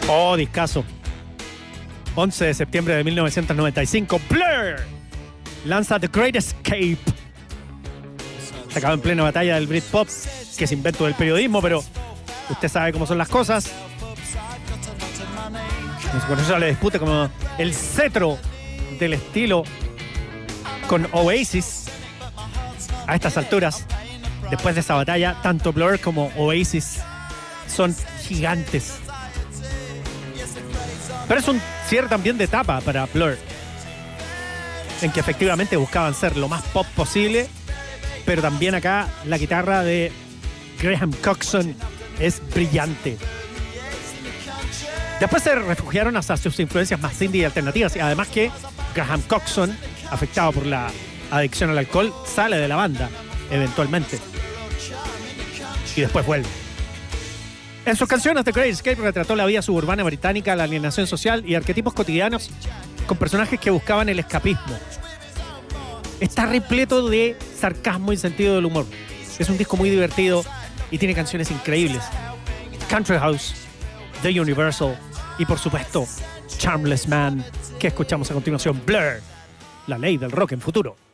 Oh, discazo. 11 de septiembre de 1995, Blur lanza The Great Escape. Sacado en plena batalla del Britpop, que es invento del periodismo, pero usted sabe cómo son las cosas. Por eso le dispute como el cetro del estilo con Oasis. A estas alturas, después de esa batalla, tanto Blur como Oasis son gigantes. Pero es un cierre también de etapa para Blur, en que efectivamente buscaban ser lo más pop posible, pero también acá la guitarra de Graham Coxon es brillante. Después se refugiaron hasta sus influencias más indie y alternativas, y además que Graham Coxon, afectado por la adicción al alcohol, sale de la banda eventualmente y después vuelve. En sus canciones, The Great Escape retrató la vida suburbana británica, la alienación social y arquetipos cotidianos con personajes que buscaban el escapismo. Está repleto de sarcasmo y sentido del humor. Es un disco muy divertido y tiene canciones increíbles. Country House, The Universal y, por supuesto, Charmless Man, que escuchamos a continuación. Blur, la ley del rock en futuro.